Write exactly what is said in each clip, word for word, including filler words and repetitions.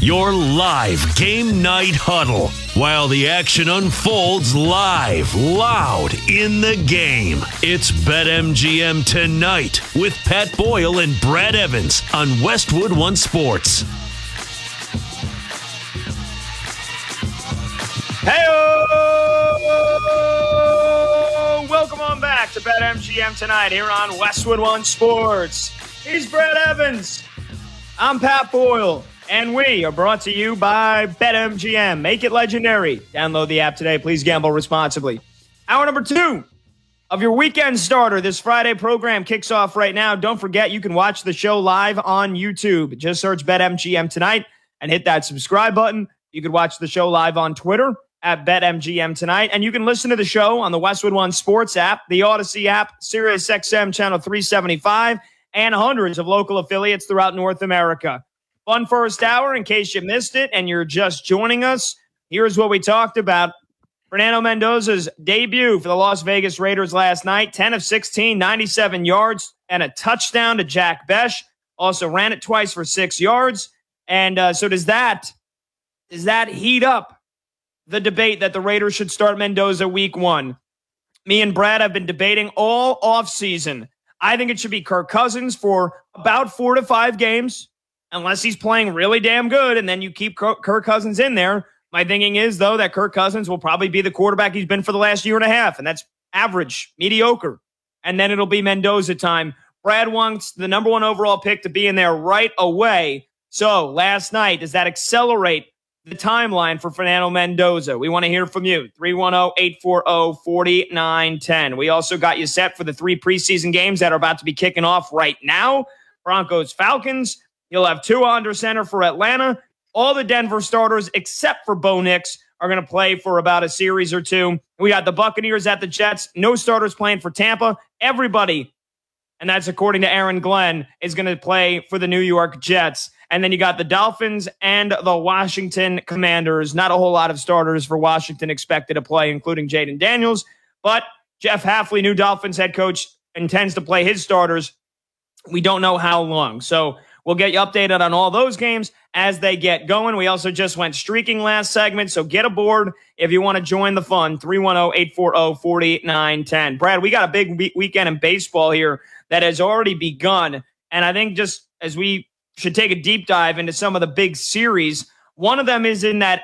Your live game night huddle while the action unfolds live, loud in the game. It's BetMGM Tonight with Pat Boyle and Brad Evans on Westwood One Sports. Hey-o! Welcome on back to BetMGM Tonight here on Westwood One Sports. He's Brad Evans. I'm Pat Boyle. And we are brought to you by BetMGM. Make it legendary. Download the app today. Please gamble responsibly. Hour number two of your weekend starter. This Friday program kicks off right now. Don't forget, you can watch the show live on YouTube. Just search BetMGM Tonight and hit that subscribe button. You can watch the show live on Twitter at BetMGM Tonight. And you can listen to the show on the Westwood One Sports app, the Odyssey app, Sirius X M Channel three seventy-five, and hundreds of local affiliates throughout North America. Fun first hour, in case you missed it and you're just joining us. Here's what we talked about. Fernando Mendoza's debut for the Las Vegas Raiders last night, ten of sixteen, ninety-seven yards, and a touchdown to Jack Besh. Also ran it twice for six yards. And uh, so does that, does that heat up the debate that the Raiders should start Mendoza week one? Me and Brad have been debating all offseason. I think it should be Kirk Cousins for about four to five games. Unless he's playing really damn good, and then you keep Kirk Cousins in there. My thinking is, though, that Kirk Cousins will probably be the quarterback he's been for the last year and a half, and that's average, mediocre. And then it'll be Mendoza time. Brad wants the number one overall pick to be in there right away. So last night, does that accelerate the timeline for Fernando Mendoza? We want to hear from you. three one zero, eight four zero, four nine one zero. We also got you set for the three preseason games that are about to be kicking off right now. Broncos, Falcons. You'll have Tua under center for Atlanta. All the Denver starters, except for Bo Nix, are going to play for about a series or two. We got the Buccaneers at the Jets. No starters playing for Tampa. Everybody, and that's according to Aaron Glenn, is going to play for the New York Jets. And then you got the Dolphins and the Washington Commanders. Not a whole lot of starters for Washington expected to play, including Jaden Daniels. But Jeff Hafley, new Dolphins head coach, intends to play his starters. We don't know how long. So we'll get you updated on all those games as they get going. We also just went streaking last segment, so get aboard if you want to join the fun. three one zero, eight four zero, four nine one zero. Brad, we got a big we- weekend in baseball here that has already begun, and I think just as we should take a deep dive into some of the big series, one of them is in that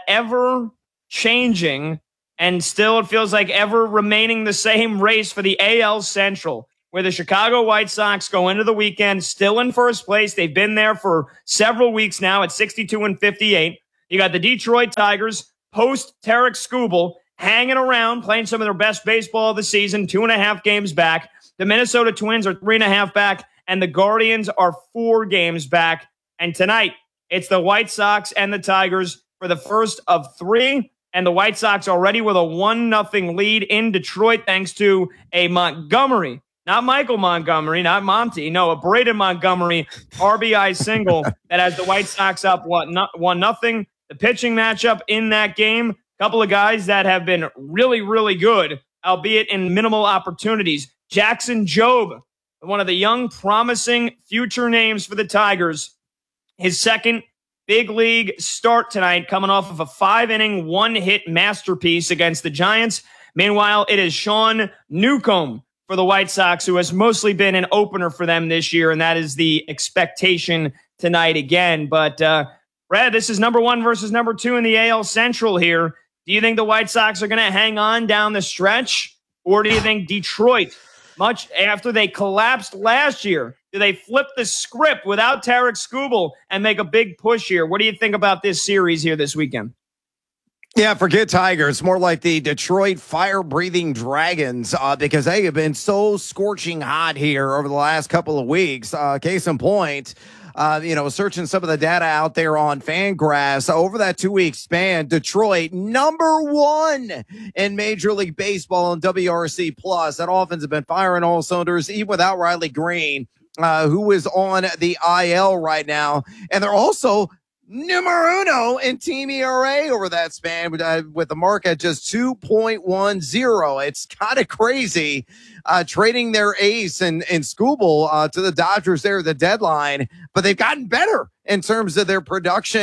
ever-changing and still it feels like ever remaining the same race for the A L Central, where the Chicago White Sox go into the weekend still in first place. They've been there for several weeks now at sixty-two and fifty-eight. You got the Detroit Tigers post Tarek Skubal hanging around, playing some of their best baseball of the season, two and a half games back. The Minnesota Twins are three and a half back, and the Guardians are four games back. And tonight, it's the White Sox and the Tigers for the first of three. And the White Sox already with a one nothing lead in Detroit thanks to a Montgomery. Not Michael Montgomery, not Monty. No, a Braden Montgomery R B I single that has the White Sox up one nothing. The pitching matchup in that game, a couple of guys that have been really, really good, albeit in minimal opportunities. Jackson Jobe, one of the young, promising future names for the Tigers. His second big league start tonight, coming off of a five-inning, one-hit masterpiece against the Giants. Meanwhile, it is Sean Newcomb for the White Sox, who has mostly been an opener for them this year, and that is the expectation tonight again. But, uh, Brad, this is number one versus number two in the A L Central here. Do you think the White Sox are going to hang on down the stretch, or do you think Detroit, much after they collapsed last year, do they flip the script without Tarek Skubal and make a big push here? What do you think about this series here this weekend? Yeah, forget Tigers. More like the Detroit fire-breathing Dragons uh, because they have been so scorching hot here over the last couple of weeks. Uh, case in point, uh, you know, searching some of the data out there on Fangraphs over that two-week span, Detroit number one in Major League Baseball and W R C plus. That offense has been firing all cylinders, even without Riley Green, uh, who is on the I L right now. And they're also numero uno in team E R A over that span with, uh, with the mark at just two point one oh. It's kind of crazy uh, trading their ace and, and Skubal uh, to the Dodgers there at the deadline, but they've gotten better in terms of their production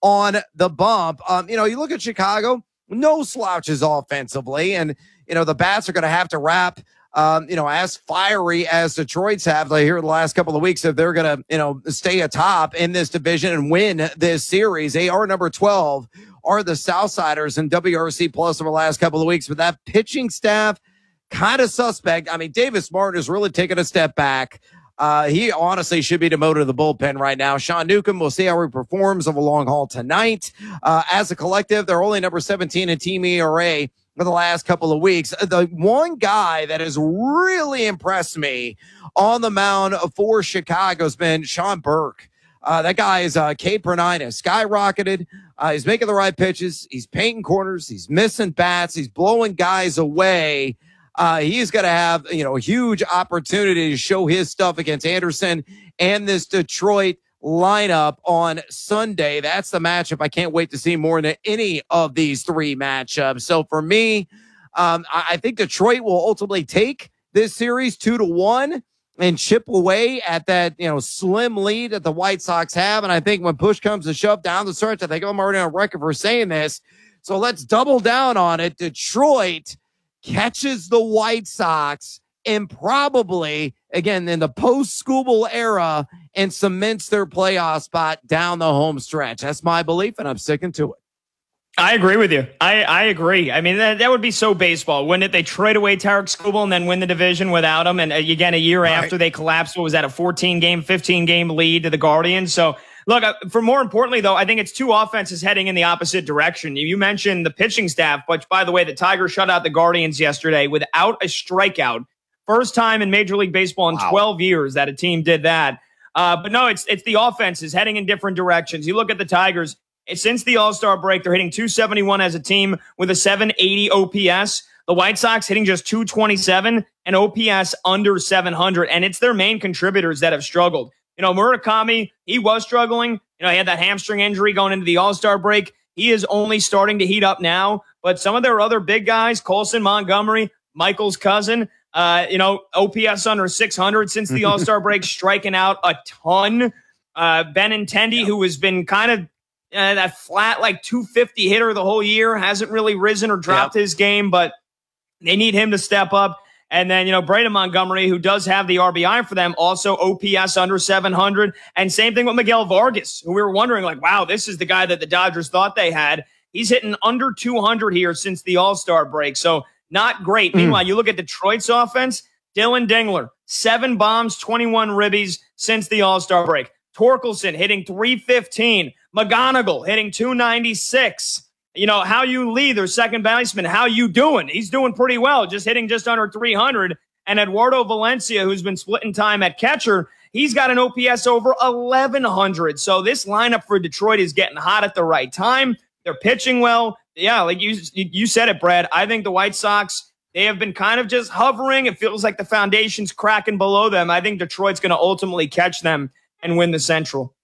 on the bump. Um, you know, you look at Chicago, no slouches offensively, and you know the bats are going to have to wrap. Um, you know, as fiery as Detroit's have like, here in the last couple of weeks, if they're going to, you know, stay atop in this division and win this series. They are number twelve, are the Southsiders in W R C Plus over the last couple of weeks. But that pitching staff, kind of suspect. I mean, Davis Martin is really taking a step back. Uh, he honestly should be demoted to the bullpen right now. Sean Newcomb, we'll see how he performs over the long haul tonight. Uh, as a collective, they're only number seventeen in team E R A for the last couple of weeks. The one guy that has really impressed me on the mound for Chicago has been Sean Burke. Uh, that guy is uh, K per nine has skyrocketed. Uh, he's making the right pitches. He's painting corners. He's missing bats. He's blowing guys away. Uh, he's going to have, you know, a huge opportunity to show his stuff against Anderson and this Detroit lineup on Sunday. That's the matchup I can't wait to see more than any of these three matchups. So for me, um, I, I think Detroit will ultimately take this series two to one and chip away at that, you know, slim lead that the White Sox have. And I think when push comes to shove down the stretch, I think I'm already on record for saying this. So let's double down on it. Detroit catches the White Sox and probably, again, in the post-Skubal era, and cements their playoff spot down the home stretch. That's my belief, and I'm sticking to it. I agree with you. I, I agree. I mean, that, that would be so baseball, wouldn't it? They trade away Tarek Skubal and then win the division without him. And uh, again, a year right. after they collapsed, what was that, a fourteen-game, fifteen-game lead to the Guardians? So, look, uh, for more importantly, though, I think it's two offenses heading in the opposite direction. You mentioned the pitching staff, but by the way, the Tigers shut out the Guardians yesterday without a strikeout. First time in Major League Baseball in wow. twelve years that a team did that. Uh, but no, it's it's the offenses heading in different directions. You look at the Tigers, since the All-Star break, they're hitting two seventy-one as a team with a seven eighty O P S. The White Sox hitting just two twenty-seven and O P S under seven hundred, and it's their main contributors that have struggled. You know, Murakami, he was struggling. You know, he had that hamstring injury going into the All-Star break. He is only starting to heat up now, but some of their other big guys, Colson, Montgomery, Michael's cousin, uh, you know, O P S under six hundred since the All-Star break, striking out a ton. Uh, Benintendi, yeah. who has been kind of uh, that flat, like two fifty hitter the whole year, hasn't really risen or dropped yeah. his game, but they need him to step up. And then, you know, Braden Montgomery, who does have the R B I for them, also O P S under seven hundred. And same thing with Miguel Vargas, who we were wondering, like, wow, this is the guy that the Dodgers thought they had. He's hitting under two hundred here since the All-Star break. So not great. Mm. Meanwhile, you look at Detroit's offense, Dylan Dingler, seven bombs, twenty-one ribbies since the All-Star break. Torkelson hitting three fifteen. McGonigal hitting two ninety-six. You know, Hao Yu Lee, their second baseman, how you doing? He's doing pretty well, just hitting just under three hundred. And Eduardo Valencia, who's been splitting time at catcher, he's got an O P S over eleven hundred. So this lineup for Detroit is getting hot at the right time. They're pitching well. Yeah, like you, you said it, Brad. I think the White Sox, they have been kind of just hovering. It feels like the foundation's cracking below them. I think Detroit's going to ultimately catch them and win the Central.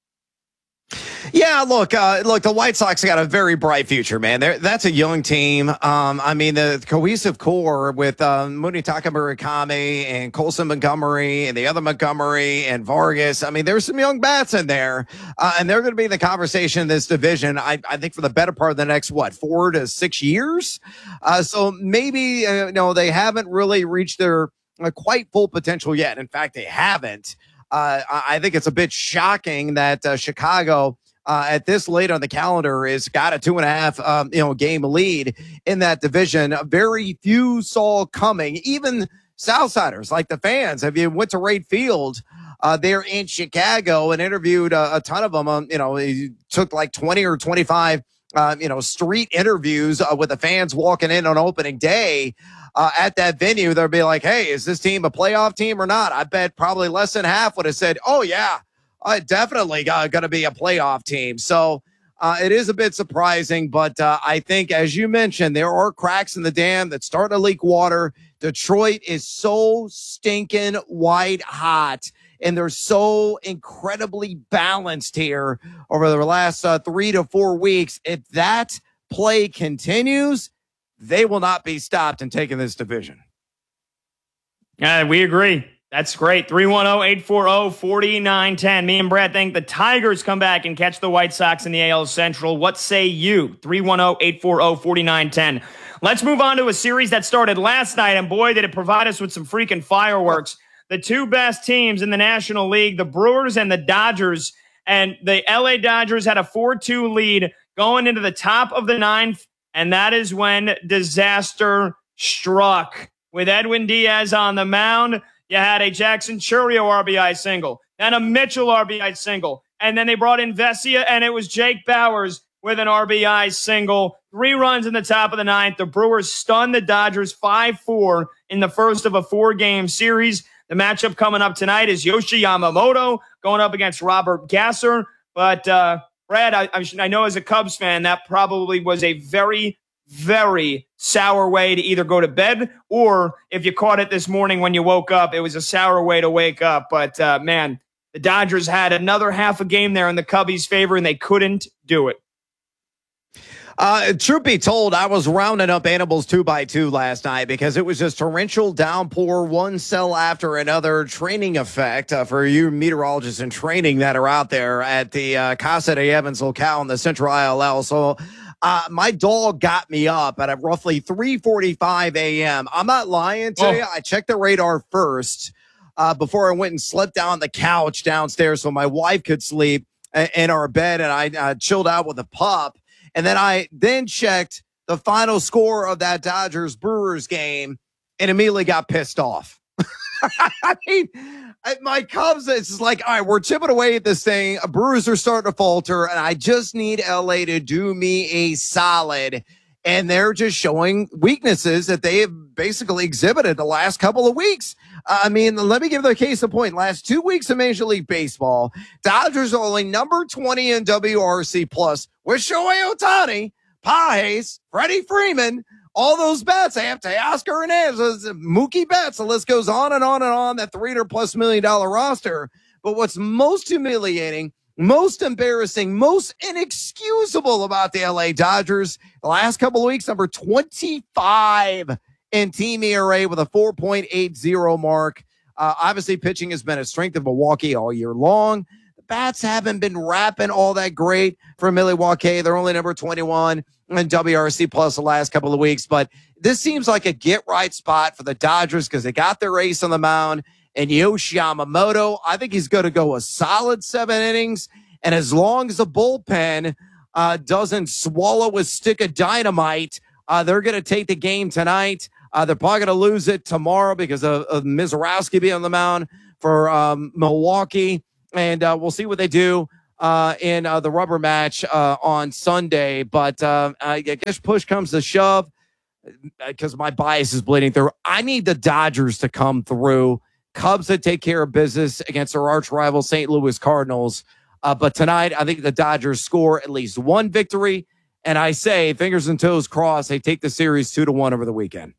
Yeah, look, uh, look, the White Sox got a very bright future, man. They're, that's a young team. Um, I mean, the cohesive core with um, Munetaka Murakami and Colson Montgomery and the other Montgomery and Vargas. I mean, there's some young bats in there, uh, and they're going to be in the conversation in this division, I, I think, for the better part of the next, what, four to six years? Uh, so maybe, uh, you know, they haven't really reached their uh, quite full potential yet. In fact, they haven't. Uh, I think it's a bit shocking that uh, Chicago, uh, at this late on the calendar, is got a two and a half, um, you know, game lead in that division. Very few saw coming. Even Southsiders, like the fans, if you went to Wright Field, uh, there in Chicago and interviewed uh, a ton of them. Um, you know, he took like twenty or twenty-five, uh, you know, street interviews uh, with the fans walking in on opening day. Uh, at that venue, they'll be like, hey, is this team a playoff team or not? I bet probably less than half would have said, oh, yeah, uh, definitely uh, going to be a playoff team. So uh, it is a bit surprising, but uh, I think, as you mentioned, there are cracks in the dam that start to leak water. Detroit is so stinking white hot, and they're so incredibly balanced here over the last uh, three to four weeks. If that play continues, they will not be stopped in taking this division. Uh, we agree. That's great. three one zero, eight four zero, four nine one zero. Me and Brad think the Tigers come back and catch the White Sox in the A L Central. What say you? three one zero, eight four zero, four nine one zero. Let's move on to a series that started last night, and boy, did it provide us with some freaking fireworks. The two best teams in the National League, the Brewers and the Dodgers, and the L A Dodgers had a four two lead going into the top of the ninth, and that is when disaster struck. With Edwin Diaz on the mound, you had a Jackson Chourio R B I single, then a Mitchell R B I single, and then they brought in Vesia, and it was Jake Bauers with an R B I single. Three runs in the top of the ninth. The Brewers stunned the Dodgers five four in the first of a four-game series. The matchup coming up tonight is Yoshi Yamamoto going up against Robert Gasser. But, uh, Brad, I, I know as a Cubs fan, that probably was a very, very sour way to either go to bed, or if you caught it this morning when you woke up, it was a sour way to wake up. But, uh, man, the Dodgers had another half a game there in the Cubbies' favor, and they couldn't do it. Uh, truth be told, I was rounding up animals two by two last night because it was just torrential downpour, one cell after another. Training effect uh, for you meteorologists in training that are out there at the uh, Casa de Evans locale in the Central I L L. So uh, my dog got me up at roughly three forty-five a.m. I'm not lying to oh. you. I checked the radar first uh, before I went and slept down on the couch downstairs so my wife could sleep in our bed, and I uh, chilled out with a pup. And then I then checked the final score of that Dodgers Brewers game and immediately got pissed off. I mean, my Cubs, it's just like, all right, we're chipping away at this thing. Brewers are starting to falter, and I just need L A to do me a solid. And they're just showing weaknesses that they have basically exhibited the last couple of weeks. Uh, I mean, let me give the case in point. Last two weeks of Major League Baseball, Dodgers are only number twenty in W R C plus with Shohei Ohtani, Pages, Freddie Freeman, all those bats. They have Teoscar Hernandez, Mookie Betts. The list goes on and on and on, that three hundred plus million dollar roster. But what's most humiliating, most embarrassing, most inexcusable about the L A Dodgers, the last couple of weeks, number twenty-five in team E R A with a four point eight oh mark. Uh, obviously, pitching has been a strength of Milwaukee all year long. The bats haven't been rapping all that great for Milwaukee. They're only number twenty-one in W R C plus the last couple of weeks. But this seems like a get-right spot for the Dodgers because they got their ace on the mound. And Yoshi Yamamoto, I think he's going to go a solid seven innings. And as long as the bullpen uh, doesn't swallow a stick of dynamite, uh, they're going to take the game tonight. Uh, they're probably going to lose it tomorrow because of, of Mizorowski being on the mound for um, Milwaukee. And uh, we'll see what they do uh, in uh, the rubber match uh, on Sunday. But uh, I guess push comes to shove because my bias is bleeding through. I need the Dodgers to come through. Cubs that take care of business against their arch rival Saint Louis Cardinals. Uh, but tonight, I think the Dodgers score at least one victory. And I say, fingers and toes crossed, they take the series two to one over the weekend.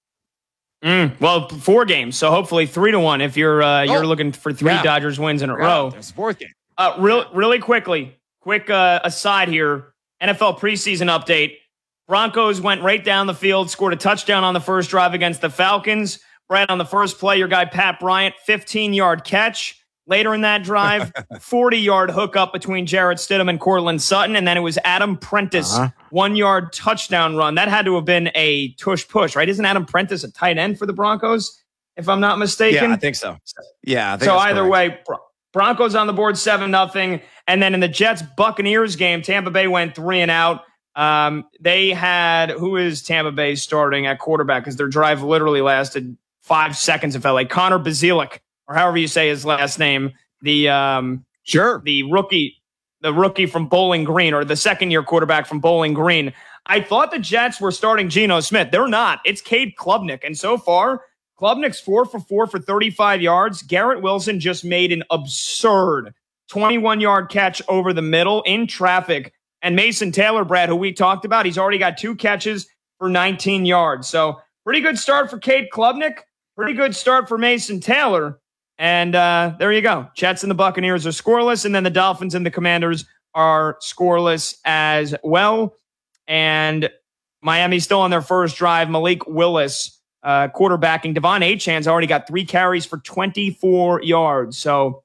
Mm, well, four games, so hopefully three to one if you're uh, oh, you're looking for three yeah. Dodgers wins in a yeah, row. There's a fourth game. Uh, real, really quickly, quick uh, aside here, N F L preseason update. Broncos went right down the field, scored a touchdown on the first drive against the Falcons. Brad, on the first play, your guy Pat Bryant, fifteen-yard catch. Later in that drive, forty-yard hookup between Jarrett Stidham and Cortland Sutton, and then it was Adam Prentice, uh-huh. one-yard touchdown run. That had to have been a tush-push, right? Isn't Adam Prentice a tight end for the Broncos, if I'm not mistaken? Yeah, I think so. Yeah, I think so either correct. way, Broncos on the board seven nothing, and then in the Jets-Buccaneers game, Tampa Bay went three and out. Um, they had, who is Tampa Bay starting at quarterback? Because their drive literally lasted five seconds, it felt like. Connor Bazelak, or however you say his last name, the um, sure, the rookie, the rookie from Bowling Green, or the second year quarterback from Bowling Green. I thought the Jets were starting Geno Smith. They're not. It's Cade Klubnik, and so far, Klubnik's four for four for thirty-five yards. Garrett Wilson just made an absurd twenty-one-yard catch over the middle in traffic, and Mason Taylor, Brad, who we talked about, he's already got two catches for nineteen yards. So pretty good start for Cade Klubnik. Pretty good start for Mason Taylor. And uh, there you go. Jets and the Buccaneers are scoreless, and then the Dolphins and the Commanders are scoreless as well. And Miami's still on their first drive. Malik Willis uh, quarterbacking. Devon Achan's already got three carries for twenty-four yards. So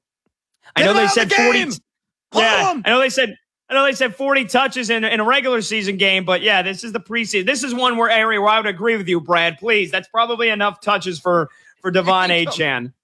I know they said the forty. Game. Yeah, I know they said I know they said forty touches in, in a regular season game, but yeah, this is the preseason. This is one where area where I would agree with you, Brad. Please, that's probably enough touches for for Devon Achan.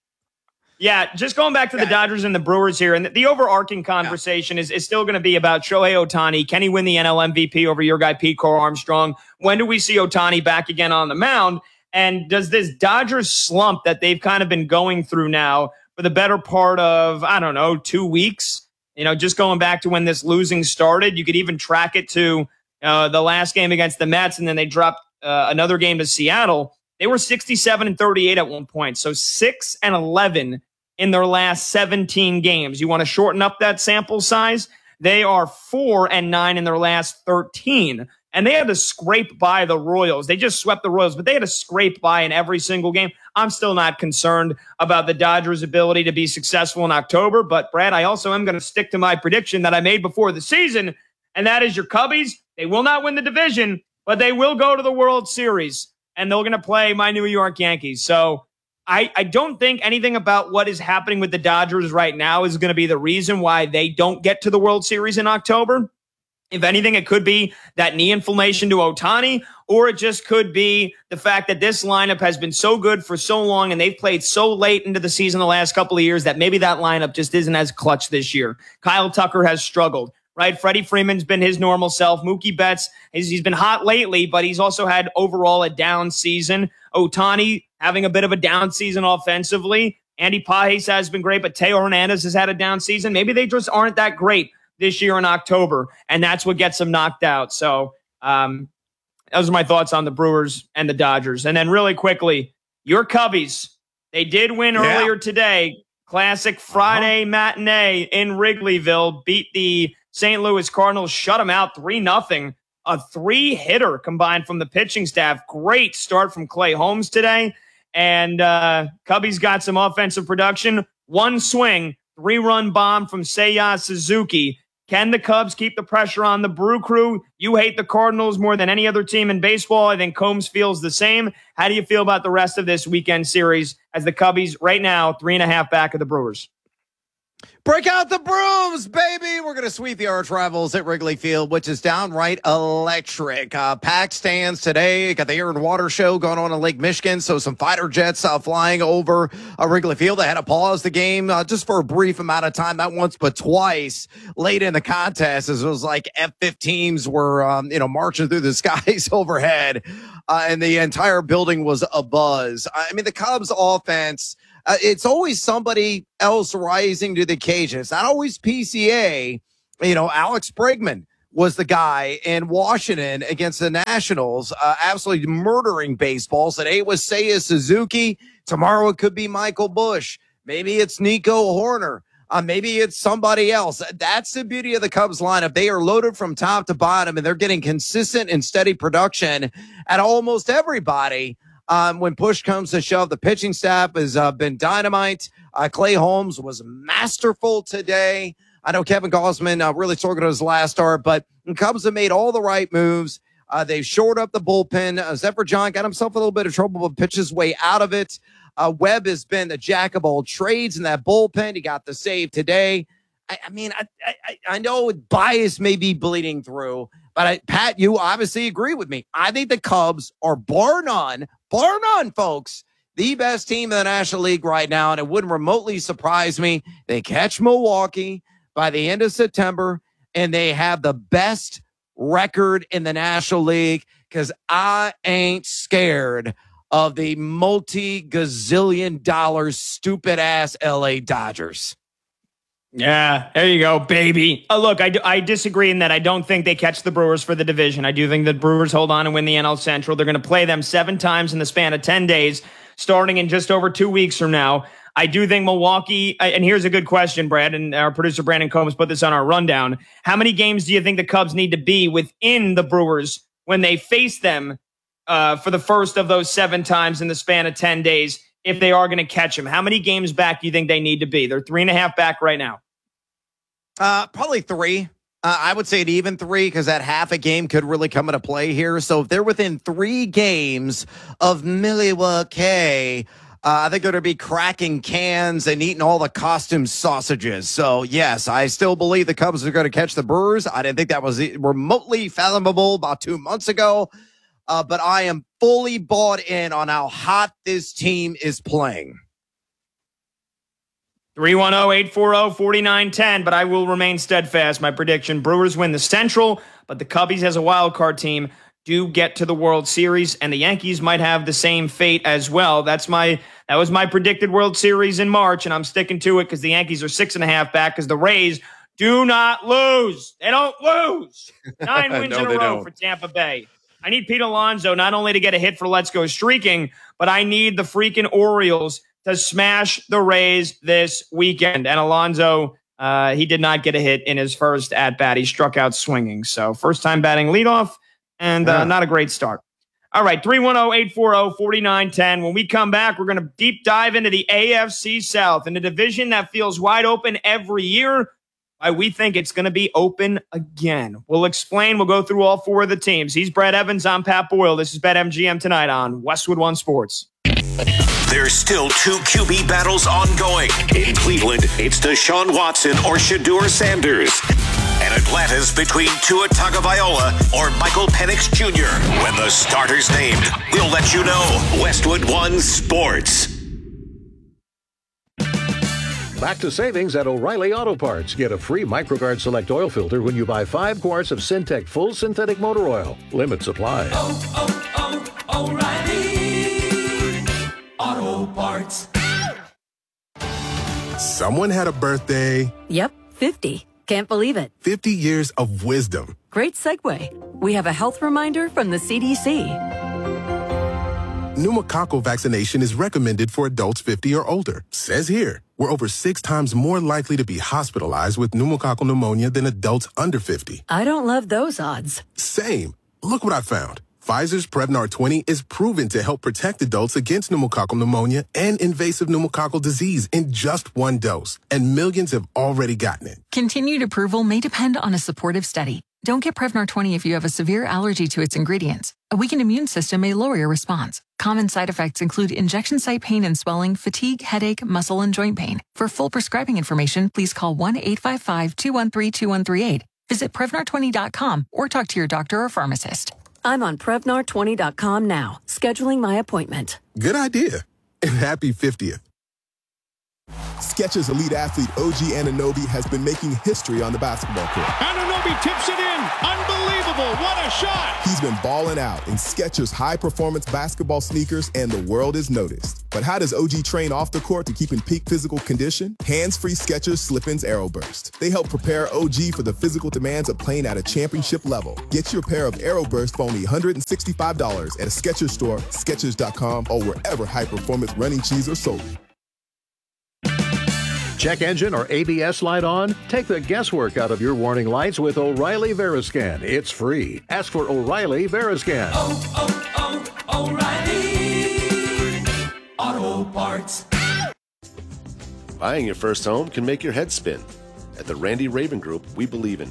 Yeah, just going back to the Dodgers and the Brewers here, and the, the overarching conversation yeah. is, is still going to be about Shohei Ohtani. Can he win the N L M V P over your guy, Pete Crow Armstrong? When do we see Ohtani back again on the mound? And does this Dodgers slump that they've kind of been going through now for the better part of, I don't know, two weeks? You know, just going back to when this losing started, you could even track it to uh, the last game against the Mets, and then they dropped uh, another game to Seattle. They were sixty-seven and thirty-eight at one point, so six and eleven in their last seventeen games. You want to shorten up that sample size? They are four and nine in their last thirteen. And they had to scrape by the Royals. They just swept the Royals, but they had to scrape by in every single game. I'm still not concerned about the Dodgers' ability to be successful in October. But, Brad, I also am going to stick to my prediction that I made before the season, and that is your Cubbies. They will not win the division, but they will go to the World Series, and they're going to play my New York Yankees. So I, I don't think anything about what is happening with the Dodgers right now is going to be the reason why they don't get to the World Series in October. If anything, it could be that knee inflammation to Ohtani, or it just could be the fact that this lineup has been so good for so long and they've played so late into the season the last couple of years that maybe that lineup just isn't as clutch this year. Kyle Tucker has struggled, right? Freddie Freeman's been his normal self. Mookie Betts, he's, he's been hot lately, but he's also had overall a down season. Ohtani having a bit of a down season offensively. Andy Pages has been great, but Teo Hernandez has had a down season. Maybe they just aren't that great this year in October, and that's what gets them knocked out. So um, those are my thoughts on the Brewers and the Dodgers. And then really quickly, your Cubbies, they did win yeah. earlier today. Classic Friday uh-huh. matinee in Wrigleyville, beat the Saint Louis Cardinals, shut them out three nothing. A three-hitter combined from the pitching staff. Great start from Clay Holmes today. And uh, Cubbies got some offensive production. One swing, three-run bomb from Seiya Suzuki. Can the Cubs keep the pressure on the Brew Crew? You hate the Cardinals more than any other team in baseball. I think Combs feels the same. How do you feel about the rest of this weekend series as the Cubbies right now, three and a half back of the Brewers? Break out the brooms, baby. We're going to sweep the arch rivals at Wrigley Field, which is downright electric. Uh, packed stands today. Got the Air and Water Show going on in Lake Michigan. So some fighter jets uh, flying over uh, Wrigley Field. They had to pause the game uh, just for a brief amount of time. Not once, but twice late in the contest, as it was like F fifteens were, um, you know, marching through the skies overhead. Uh, and the entire building was abuzz. I mean, the Cubs offense, Uh, it's always somebody else rising to the occasion. It's not always P C A. You know, Alex Bregman was the guy in Washington against the Nationals, uh, absolutely murdering baseball. Today it was Seiya Suzuki. Tomorrow it could be Michael Busch. Maybe it's Nico Horner. Uh, maybe it's somebody else. That's the beauty of the Cubs lineup. They are loaded from top to bottom, and they're getting consistent and steady production at almost everybody. Um, when push comes to shove, the pitching staff has uh, been dynamite. Uh, Clay Holmes was masterful today. I know Kevin Gausman uh, really struggled at his last start, but the Cubs have made all the right moves. Uh, they've shored up the bullpen. Uh, Zephyr John got himself a little bit of trouble, but pitched his way out of it. Uh, Webb has been the jack of all trades in that bullpen. He got the save today. I, I mean, I, I, I know bias may be bleeding through, but I, Pat, you obviously agree with me. I think the Cubs are bar none, bar none, folks, the best team in the National League right now, and it wouldn't remotely surprise me. They catch Milwaukee by the end of September, and they have the best record in the National League because I ain't scared of the multi-gazillion dollar stupid-ass L A Dodgers. Yeah, there you go, baby. Uh, look, I, I disagree in that I don't think they catch the Brewers for the division. I do think the Brewers hold on and win the N L Central. They're going to play them seven times in the span of ten days, starting in just over two weeks from now. I do think Milwaukee, and here's a good question, Brad, and our producer Brandon Combs put this on our rundown. How many games do you think the Cubs need to be within the Brewers when they face them uh, for the first of those seven times in the span of ten days? If they are going to catch them, how many games back do you think they need to be? They're three and a half back right now. Uh, probably three. Uh, I would say an even three because that half a game could really come into play here. So if they're within three games of Milwaukee, uh, I think they're going to be cracking cans and eating all the costume sausages. So, yes, I still believe the Cubs are going to catch the Brewers. I didn't think that was remotely fathomable about two months ago. Uh, but I am fully bought in on how hot this team is playing. three one zero, eight four zero, four nine one zero, but I will remain steadfast. My prediction, Brewers win the Central, but the Cubbies as a wild card team do get to the World Series, and the Yankees might have the same fate as well. That's my that was my predicted World Series in March, and I'm sticking to it because the Yankees are six and a half back because the Rays do not lose. They don't lose. Nine wins no, in a row don't. for Tampa Bay. I need Pete Alonso not only to get a hit for Let's Go Streaking, but I need the freaking Orioles to smash the Rays this weekend. And Alonso, uh, he did not get a hit in his first at-bat. He struck out swinging. So first time batting leadoff and uh, Yeah. not a great start. All right, three one zero, eight four zero, four nine one zero. When we come back, we're going to deep dive into the A F C South, in a division that feels wide open every year. Why we think it's going to be open again. We'll explain. We'll go through all four of the teams. He's Brad Evans. I'm Pat Boyle. This is BetMGM tonight on Westwood One Sports. There's still two Q B battles ongoing. In Cleveland, it's Deshaun Watson or Shedeur Sanders. And Atlanta's between Tua Tagovailoa or Michael Penix Junior When the starter's named, we'll let you know. Westwood One Sports. Back to savings at O'Reilly Auto Parts. Get a free MicroGuard Select Oil Filter when you buy five quarts of Syntec Full Synthetic Motor Oil. Limit supply. Oh, oh, oh, O'Reilly Auto Parts. Someone had a birthday. Yep, fifty. Can't believe it. fifty years of wisdom. Great segue. We have a health reminder from the C D C. Pneumococcal vaccination is recommended for adults fifty or older. Says here, we're over six times more likely to be hospitalized with pneumococcal pneumonia than adults under fifty. I don't love those odds. Same. Look what I found. Pfizer's Prevnar twenty is proven to help protect adults against pneumococcal pneumonia and invasive pneumococcal disease in just one dose. And millions have already gotten it. Continued approval may depend on a supportive study. Don't get Prevnar twenty if you have a severe allergy to its ingredients. A weakened immune system may lower your response. Common side effects include injection site pain and swelling, fatigue, headache, muscle, and joint pain. For full prescribing information, please call one eight five five, two one three, two one three eight. Visit Prevnar twenty dot com or talk to your doctor or pharmacist. I'm on Prevnar twenty dot com now, scheduling my appointment. Good idea. And happy fiftieth. Skechers elite athlete O G Anunoby has been making history on the basketball court. Anunoby tips it in. Unbelievable. What a shot. He's been balling out in Skechers high-performance basketball sneakers, and the world is noticed. But how does O G train off the court to keep in peak physical condition? Hands-free Skechers Slip-ins AeroBurst. They help prepare O G for the physical demands of playing at a championship level. Get your pair of AeroBurst for only one hundred sixty-five dollars at a Skechers store, Skechers dot com, or wherever high-performance running shoes are sold. Check engine or A B S light on? Take the guesswork out of your warning lights with O'Reilly Veriscan. It's free. Ask for O'Reilly Veriscan. Oh, oh, oh, O'Reilly Auto Parts. Buying your first home can make your head spin. At the Randy Raven Group, we believe in